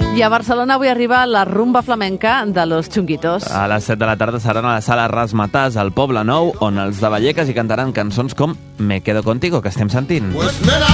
I a Barcelona avui arriba la rumba flamenca de Los Chunguitos. A les 7 de la tarda seran a la sala Razzmatazz al Poble Nou, on els de Vallecas hi cantaran cançons com Me quedo contigo, que estem sentint.